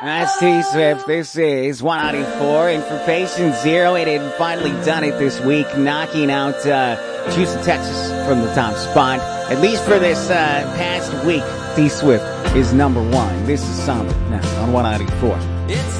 That's T-Swift. This is 194. And for Patient Zero, it had finally done it this week, knocking out Houston, Texas from the top spot. At least for this past week, T-Swift is number one. This is Something now on 194. It's